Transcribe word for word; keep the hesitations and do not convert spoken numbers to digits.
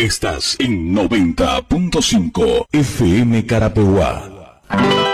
Estás en noventa punto cinco F M Carapeguá.